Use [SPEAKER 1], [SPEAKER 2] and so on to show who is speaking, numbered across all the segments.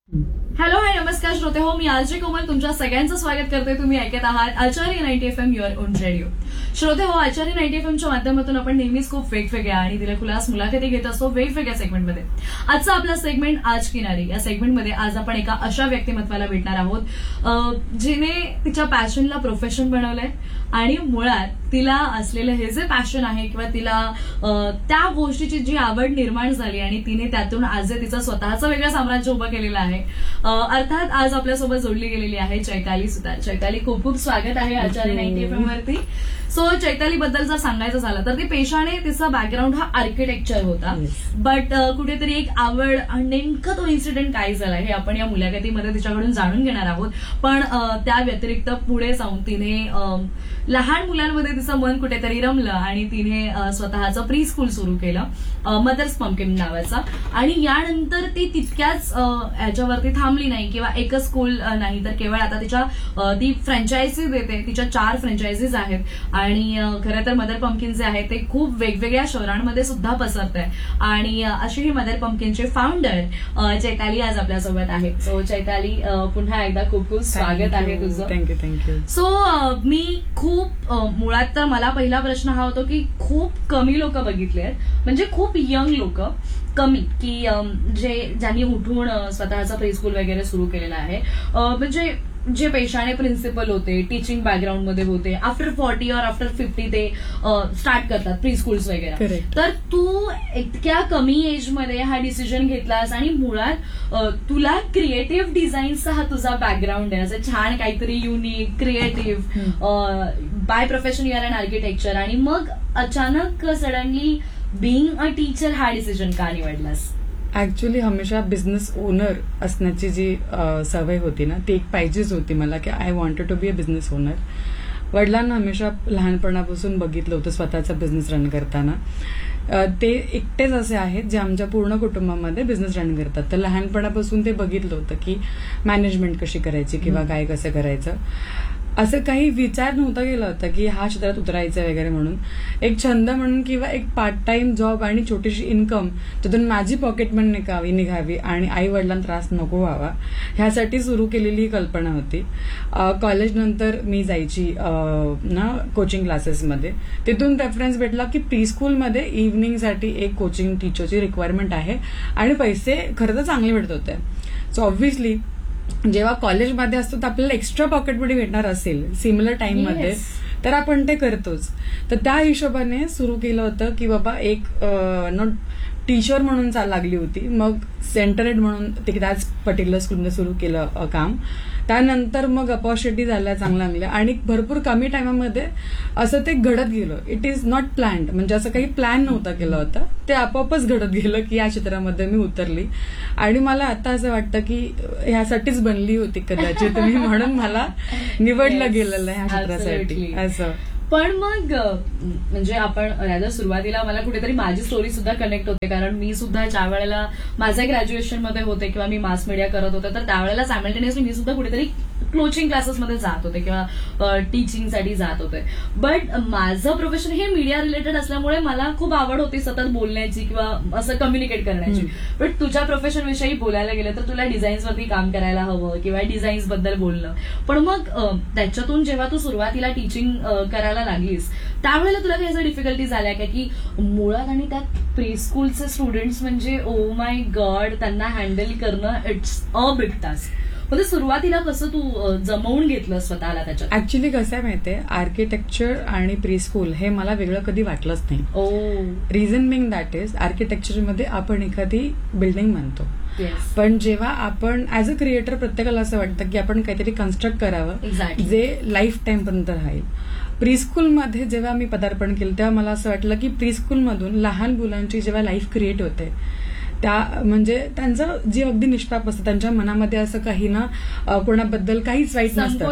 [SPEAKER 1] Hello hi नमस्कार श्रोते हो, मी आरजे कोमल तुमच्या सगळ्यांचं स्वागत करते. तुम्ही ऐकत आहात आचार्य 90 FM युअर ओन रेडिओ. श्रोते हो, आचार्य 90 FMच्या माध्यमातून आपण नेहमीच खूप वेगवेगळ्या आणि दिलखुलास मुलाखती घेत असतो वेगवेगळ्या सेगमेंटमध्ये. आजचा आपला सेगमेंट आज किनारी. या सेगमेंटमध्ये आज आपण एका अशा व्यक्तिमत्वाला भेटणार आहोत जिने तिच्या पॅशनला प्रोफेशन बनवलंय आणि मुळात तिला असलेलं हे जे पॅशन आहे किंवा तिला त्या गोष्टीची जी आवड निर्माण झाली आणि तिने त्यातून आज तिचं स्वतःचं वेगळं साम्राज्य उभं केलेलं आहे. अर्थात आज आपल्यासोबत जोडली गेलेली आहे चैताली सुतार. चैताली, खूप खूप स्वागत आहे आचार्य 90 FM वरती. सो चैताली बद्दल जर सांगायचं झालं तर ती पेशाने तिचा बॅकग्राऊंड हा आर्किटेक्चर होता, बट कुठेतरी एक आवड आणि नेमकं तो इन्सिडेंट काय झाला हे आपण या मुलाखतीमध्ये तिच्याकडून जाणून घेणार आहोत. पण त्या व्यतिरिक्त पुढे जाऊन तिने लहान मुलांमध्ये तिचं मन कुठेतरी रमलं आणि तिने स्वतःचं प्री स्कूल सुरू केलं मदर्स पंपकिन नावाचा. आणि यानंतर ती तितक्याच ह्याच्यावरती थांबली नाही किंवा एकच स्कूल नाही, तर केवळ आता ती फ्रँचायझी देते. तिच्या 4 फ्रँचायझीज आहेत आणि खरं तर मदर पंपकिन जे आहे ते खूप वेगवेगळ्या शहरांमध्ये सुद्धा पसरत आहे. आणि अशी ही मदर पंपकिनचे फाउंडर चैताली आज आपल्यासोबत आहे. सो चैताली, पुन्हा एकदा खूप खूप स्वागत आहे तुझं.
[SPEAKER 2] थँक्यू.
[SPEAKER 1] सो मी खूप मुळात तर मला पहिला प्रश्न हा होतो की खूप कमी लोक बघितले आहेत, म्हणजे खूप यंग लोक कमी, की ज्यांनी उठून स्वतःचा प्री स्कूल वगैरे सुरू केलेला आहे. म्हणजे जे पेशाने प्रिन्सिपल होते, टीचिंग बॅकग्राऊंड मध्ये होते, आफ्टर 40 और आफ्टर 50 ते स्टार्ट करतात प्री स्कूल्स वगैरे. तर तू इतक्या कमी एज मध्ये हा डिसिजन घेतलास आणि मुळात तुला क्रिएटिव्ह डिझाईनचा हा तुझा बॅकग्राऊंड आहे, असं छान काहीतरी unique creative. By profession your and architecture, आणि मग अचानक सडनली बीइंग अ टीचर हा डिसिजन का निवडलास?
[SPEAKER 2] ऍक्च्युली हमेशा बिझनेस ओनर असण्याची जी सवय होती ना, ती एक पाहिजेच होती मला, की I wanted to be a business owner. वडिलांना हमेशा लहानपणापासून बघितलं होतं स्वतःचा बिझनेस रन करताना. ते एकटेच असे आहेत जे आमच्या पूर्ण कुटुंबामध्ये बिझनेस रन करतात. तर लहानपणापासून ते बघितलं होतं की मॅनेजमेंट कशी करायची किंवा काय कसं करायचं. असं काही विचार नव्हता गेला होता की हा क्षेत्रात उतरायचं वगैरे म्हणून. एक छंद म्हणून किंवा एक पार्ट टाइम जॉब आणि छोटीशी इन्कम त्यातून माझी पॉकेट मनी निघावी आणि आई वडिलांना त्रास नको व्हावा, ह्यासाठी सुरू केलेली ही कल्पना होती. कॉलेज नंतर मी जायची ना कोचिंग क्लासेसमध्ये. तिथून रेफरन्स भेटला की प्री स्कूलमध्ये इव्हनिंगसाठी एक कोचिंग टीचरची रिक्वायरमेंट आहे आणि पैसे खरं तर चांगले भेटत होते. सो ऑब्व्हियसली जेव्हा कॉलेजमध्ये असतो तर आपल्याला एक्स्ट्रा पॉकेट मनी भेटणार असेल सिमिलर टाइममध्ये, तर आपण ते करतोच. तर त्या हिशोबाने सुरू केलं होतं की बाबा एक टीचर म्हणून लागली होती. मग सेंटर हेड म्हणून त्याच पर्टिक्युलर स्कूलमध्ये सुरू केलं काम. त्यानंतर मग अपॉर्च्युनिटी झाल्या चांगल्या आणि भरपूर कमी टायमामध्ये असं ते घडत गेलं. इट इज नॉट प्लॅन्ड, म्हणजे असं काही प्लॅन नव्हता केलं होतं, ते आपोआपच घडत गेलं की या क्षेत्रामध्ये मी उतरली. आणि मला आता असं वाटतं की ह्यासाठीच बनली होती कदाचित मी, म्हणून मला निवडलं गेलेलं ह्या क्षेत्रासाठी असं.
[SPEAKER 1] पण मग म्हणजे आपण सुरुवातीला मला कुठेतरी माझी स्टोरी सुद्धा कनेक्ट होते, कारण मी सुद्धा ज्या वेळेला माझ्या ग्रॅज्युएशन मध्ये होते किंवा मी मास मीडिया करत होते, तर त्यावेळेला सायमल्टेनियसली मी सुद्धा कुठेतरी कोचिंग क्लासेसमध्ये जात होते किंवा टीचिंगसाठी जात होते. बट माझं प्रोफेशन हे मीडिया रिलेटेड असल्यामुळे मला खूप आवड होती सतत बोलण्याची किंवा असं कम्युनिकेट करण्याची. बट तुझ्या प्रोफेशन विषयी बोलायला गेलं तर तुला डिझाईन्सवरती काम करायला हवं किंवा डिझाईन्स बद्दल बोलणं. पण मग त्याच्यातून जेव्हा तू सुरुवातीला टीचिंग करायला लागलीस त्यावेळेला तुला काही असं डिफिकल्टीज आल्या का, की मुळात आणि त्यात प्री स्कूलचे स्टुडंट्स म्हणजे ओ माय गॉड, त्यांना हँडल करणं इट्स अ बिग टास्क. म्हणजे सुरुवातीला कसं तू जमवून घेतलं स्वतःला त्याच्यात?
[SPEAKER 2] ऍक्च्युली कसं आहे माहितीये, आर्किटेक्चर आणि प्री स्कूल हे मला वेगळं कधी वाटलंच नाही. रिझन बिंग दॅट इज आर्किटेक्चरमध्ये आपण एखादी बिल्डिंग बांधतो, पण जेव्हा आपण ऍज अ क्रिएटर प्रत्येकाला असं वाटतं की आपण काहीतरी कन्स्ट्रक्ट करावं जे लाईफ टाइम पर्यंत राहील. प्री स्कूलमध्ये जेव्हा मी पदार्पण केलं तेव्हा मला असं वाटलं की प्री स्कूलमधून लहान मुलांची जेव्हा लाईफ क्रिएट होते त्या म्हणजे त्यांचं जी अगदी निष्पाप असतं, त्यांच्या मनामध्ये असं काही ना कोणाबद्दल काहीच वाईट नसतं,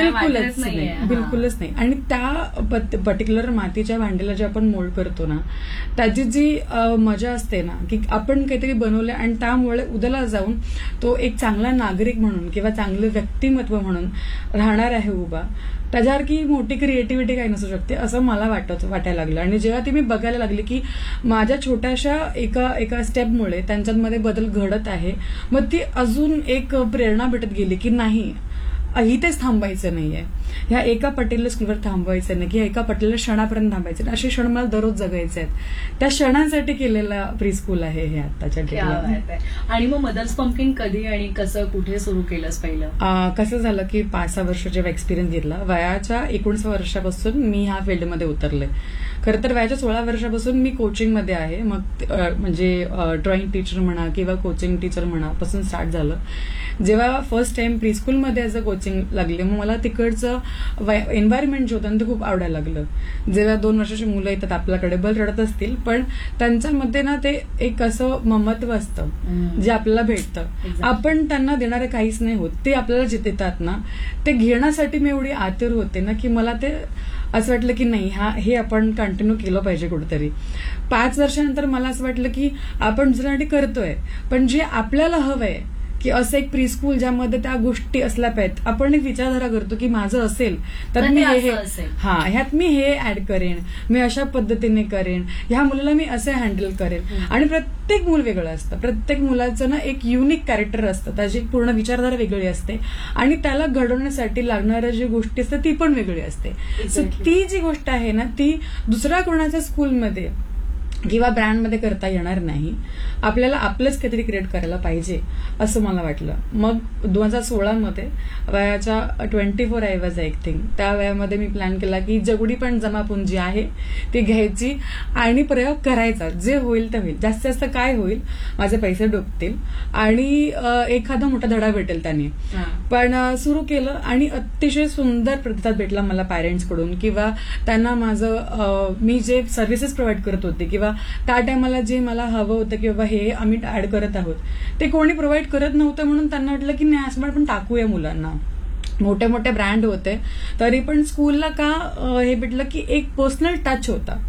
[SPEAKER 2] बिलकुलच नाही. आणि त्या पर्टिक्युलर मातीच्या भांड्याला जे आपण मोल्ड करतो ना, त्याची जी मजा असते ना की आपण काहीतरी बनवलं आणि त्यामुळे उद्याला जाऊन तो एक चांगला नागरिक म्हणून किंवा चांगलं व्यक्तिमत्व म्हणून राहणार आहे उभा, त्याच्यासारखी मोठी क्रिएटिव्हिटी काही नसू शकते असं मला वाटायला लागलं. आणि जेव्हा ती मी बघायला लागली की माझ्या छोट्याशा एका स्टेपमुळे त्यांच्यामध्ये बदल घडत आहे, मग ती अजून एक प्रेरणा भेटत गेली की नाही, इथेच थांबायचं नाहीये, ह्या एका पर्टिक्युलर स्कूलवर थांबायचं नाही, की एका पर्टिक्युलर क्षणापर्यंत थांबायचं नाही, असे क्षण मला दररोज जगायचे आहेत. त्या क्षणांसाठी केलेला प्री स्कूल आहे हे आत्ताच्या डेटला.
[SPEAKER 1] आणि मग मदर्स पंपकिन कधी आणि कसं कुठे सुरू केलंस पहिलं?
[SPEAKER 2] कसं झालं की 5-6 वर्ष जेव्हा एक्सपिरियन्स घेतला, वयाच्या 19 वर्षापासून मी ह्या फील्डमध्ये उतरले. खरं तर वयाच्या 16 वर्षापासून मी कोचिंगमध्ये आहे. मग म्हणजे ड्रॉइंग टीचर म्हणा किंवा कोचिंग टीचर म्हणा पासून स्टार्ट झालं. जेव्हा फर्स्ट टाइम प्री स्कूलमध्ये ॲज अ कोचिंग लागले, मग मला तिकडचं एन्व्हायरमेंट जे होतं ते खूप आवडायला लागलं. जेव्हा 2 वर्षाची मुलं येतात आपल्याकडे, बल रडत असतील पण त्यांच्यामध्ये ना ते एक असं ममत्व असतं जे आपल्याला भेटतं. आपण त्यांना देणारे काहीच नाही होत, ते आपल्याला जे देतात ना ते घेण्यासाठी मी एवढी आतुर होते ना की मला ते असं वाटलं की नाही, हे आपण कंटिन्यू केलं पाहिजे कुठेतरी. 5 वर्षानंतर मला असं वाटलं की आपण दुसऱ्यासाठी करतोय, पण जे आपल्याला हवंय की असं एक प्री स्कूल ज्यामध्ये त्या गोष्टी असल्या पाहिजेत. आपण एक विचारधारा करतो की माझं असेल तर मी ह्यात मी हे ऍड करेन, मी अशा पद्धतीने करेन, ह्या मुलाला मी असे हँडल करेन. आणि प्रत्येक मूल वेगळं असतं, प्रत्येक मुलाचं ना एक युनिक कॅरेक्टर असतं, त्याची पूर्ण विचारधारा वेगळी असते आणि त्याला घडवण्यासाठी लागणाऱ्या जी गोष्टी असतात ती पण वेगळी असते. सो ती जी गोष्ट आहे ना ती दुसऱ्या कोणाच्या स्कूलमध्ये किंवा ब्रँडमध्ये करता येणार नाही. आपल्याला आपलंच काहीतरी क्रिएट करायला पाहिजे असं मला वाटलं. मग 2016 वयाच्या 24 आय वॉज आय थिंक, त्या वयामध्ये मी प्लॅन केला की जेवढी पण जमापुंजी आहे ती घ्यायची आणि प्रयोग करायचा. जे होईल ते होईल, जास्तीत जास्त काय होईल, माझे पैसे डुबतील आणि एखादा मोठा धडा भेटेल त्याने. पण सुरू केलं आणि अतिशय सुंदर प्रतिसाद भेटला मला पॅरेंट्सकडून, किंवा त्यांना माझं मी जे सर्व्हिसेस प्रोव्हाइड करत होते किंवा त्या टायमाला जे मला हवं होतं की बाबा हे आम्ही ऍड करत आहोत ते कोणी प्रोव्हाइड करत नव्हतं. म्हणून त्यांना वाटलं की नाही असं आपण टाकूया मुलांना. मोठे मोठे ब्रँड होते तरी पण स्कूलला का हे भेटलं की एक पर्सनल टच होता.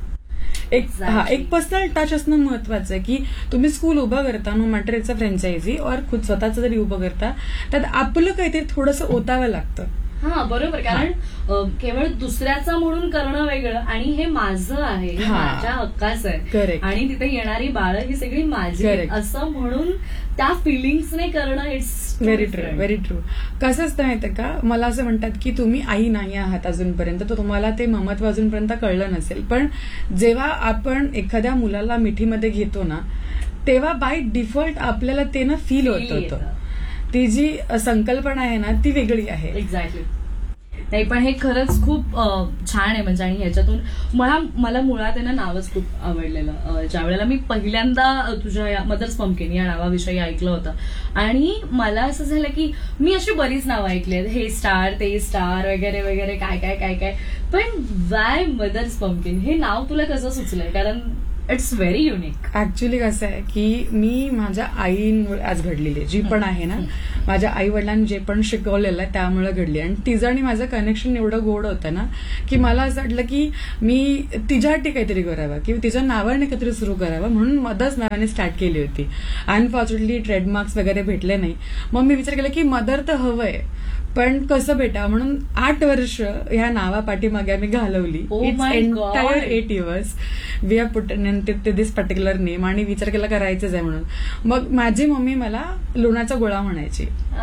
[SPEAKER 2] एक पर्सनल टच असणं महत्वाचं आहे की तुम्ही स्कूल उभं करता, no matter it's a franchise और खुद स्वतःचं जरी उभं करता त्यात आपलं काहीतरी थोडंसं ओतावं लागतं.
[SPEAKER 1] हा बरोबर, कारण केवळ दुसऱ्याचं म्हणून करणं वेगळं आणि हे माझं आहे, हे माझ्या हक्काचं आहे आणि तिथे येणारी बाळं ही सगळी माझी असं म्हणून त्या फिलिंग्सने करणं इट्स
[SPEAKER 2] व्हेरी ट्रू. कसं असतं माहितीये का, मला असं म्हणतात की तुम्ही आई नाही आहात अजूनपर्यंत, तर तुम्हाला ते ममत्व अजूनपर्यंत कळलं नसेल. पण जेव्हा आपण एखाद्या मुलाला मिठीमध्ये घेतो ना तेव्हा बाय डिफॉल्ट आपल्याला ते ना फील होत. ती जी संकल्पना आहे ना ती वेगळी आहे.
[SPEAKER 1] एक्झॅक्टली. नाही पण हे खरंच खूप छान आहे म्हणजे, आणि ह्याच्यातून मला मुळात आहे ना नावच खूप आवडलेलं. ज्या वेळेला मी पहिल्यांदा तुझ्या मदर्स पंपकिन या नावाविषयी ऐकलं होतं आणि मला असं झालं की मी अशी बरीच नावं ऐकली आहेत, हे स्टार ते स्टार वगैरे वगैरे काय काय काय काय, पण वाय मदर्स पंपकिन हे नाव तुला कसं सुचलंय? कारण इट्स व्हेरी युनिक.
[SPEAKER 2] ऍक्च्युली कसं आहे की मी माझ्या आईमुळे आज घडलेली, जी पण आहे ना माझ्या आई वडिलांनी जे पण शिकवलेलं आहे त्यामुळे घडली. आणि तिचं आणि माझं कनेक्शन एवढं गोड होतं ना की मला असं वाटलं की मी तिच्यासाठी काहीतरी करावं किंवा तिच्या नावाने काहीतरी सुरू करावं, म्हणून मदर्स नावाने स्टार्ट केली होती. अनफॉर्च्युनेटली ट्रेडमार्क्स वगैरे भेटले नाही. मग मी विचार केला की मदर तर हवंय पण कसं भेटावं, म्हणून 8 वर्ष ह्या नावापाठीमागे आम्ही घालवली. Its entire 8 years we have put this particular name आणि विचार केला करायचंच आहे म्हणून. मग माझी मम्मी मला लोणाचा गोळा म्हणायची.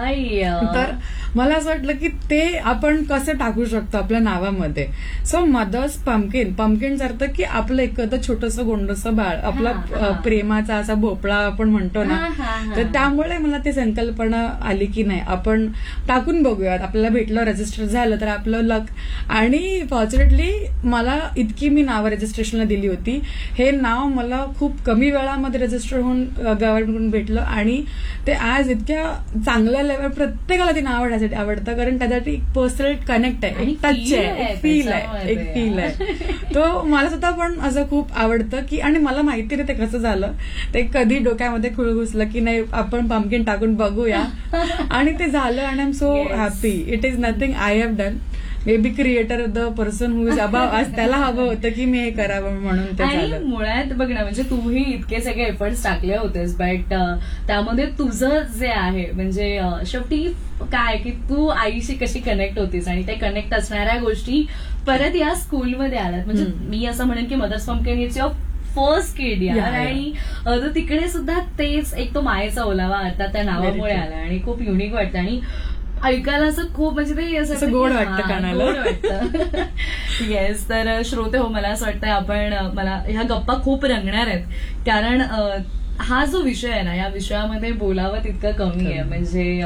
[SPEAKER 2] तर मला असं वाटलं की ते आपण कसं टाकू शकतो आपल्या नावामध्ये. सो मदर्स पंपकिन, पंपकिनचा अर्थ की आपलं एखादं छोटंसं गोंडसं बाळ, आपला प्रेमाचा असा भोपळा आपण म्हणतो ना, तर त्यामुळे मला ती संकल्पना आली की नाही आपण टाकून बघूयात, आपल्याला भेटलं, रजिस्टर झालं तर आपलं लक. आणि फॉर्च्युनेटली मला इतकी मी नावं रजिस्ट्रेशनला दिली होती. हे नाव मला खूप कमी वेळामध्ये रजिस्टर होऊन गव्हर्नमेंटकडून भेटलं आणि ते आज इतक्या चांगल्या लेवल प्रत्येकाला ते नाव आवडतं, कारण त्यासाठी एक पर्सनल कनेक्ट आहे, एक टच आहे, एक फील आहे. तो मला स्वतः पण असं खूप आवडतं की, आणि मला माहिती नाही ते कसं झालं, ते कधी डोक्यामध्ये खुळ घुसलं की नाही आपण पंपकिन टाकून बघूया आणि ते झालं. आणि I am so happy. It is nothing I have done. May be creator the person who is above, आज त्याला हवं होतं की मी हे करावं म्हणून ते
[SPEAKER 1] आणि
[SPEAKER 2] झालं.
[SPEAKER 1] मुळात बघ ना, म्हणजे तूही इतके सगळे एफर्ट्स टाकले होतेस, बट त्यामध्ये तुझं जे आहे म्हणजे शेवटी काय की तू आईशी कशी कनेक्ट होतीस आणि ते कनेक्ट असणाऱ्या गोष्टी परत या स्कूलमध्ये आल्यात. म्हणजे मी असं म्हणेन की mother's pumpkin it's your first किड यार.
[SPEAKER 2] Yeah, yeah.
[SPEAKER 1] आणि तो तिकडे सुद्धा तेच एक तो मायेचा ओलावा आता त्या नावामुळे
[SPEAKER 2] Very true.
[SPEAKER 1] आला आणि खूप युनिक वाटतं आणि ऐकायला असं खूप म्हणजे ते
[SPEAKER 2] असं गोड वाटतं कानाला.
[SPEAKER 1] गोड वाटतं. येस, तर श्रोते हो, मला असं वाटतं आपण मला ह्या गप्पा खूप रंगणार आहेत, कारण हा जो विषय आहे ना, या विषयामध्ये बोलावं तितकं कमी आहे. म्हणजे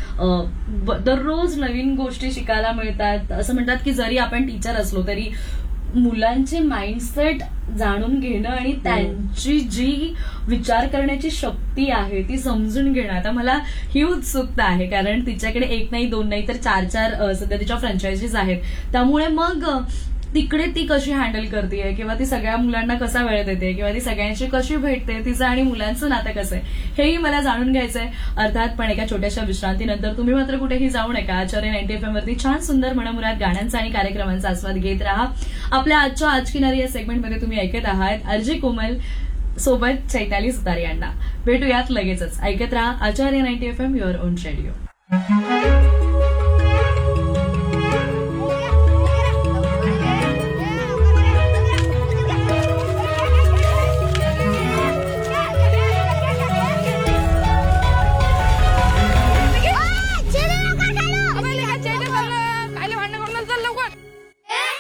[SPEAKER 1] दररोज नवीन गोष्टी शिकायला मिळतात. असं म्हणतात की जरी आपण टीचर असलो तरी मुलांचे माइंडसेट जाणून घेणं आणि त्यांची जी विचार करण्याची शक्ती आहे ती समजून घेणं, आता मला ही उत्सुकता आहे, कारण तिच्याकडे 1 नाही 2 नाही तर 4 सध्या तिच्या फ्रँचायझीज आहेत. त्यामुळे मग तिकडे ती कशी हँडल करते किंवा ती सगळ्या मुलांना कसा वेळ देते किंवा ती सगळ्यांशी कशी भेटते, तिचं आणि मुलांचं नातं कसं आहे हेही मला जाणून घ्यायचंय. अर्थात पण एका छोट्याशा विश्रांतीनंतर तुम्ही मात्र कुठेही जाऊ नका. आचार्य 90 FM वरती छान सुंदर मनमुराद गाण्यांचा आणि कार्यक्रमांचा आस्वाद घेत राहा. आपल्या आजच्या आज किनारी या सेगमेंटमध्ये तुम्ही ऐकत आहात आरजे कोमल सोबत चैताली सुतार यांना. भेटूयात लगेचच. ऐकत राहा आचार्य 90 FM युअर ओन रेडिओ.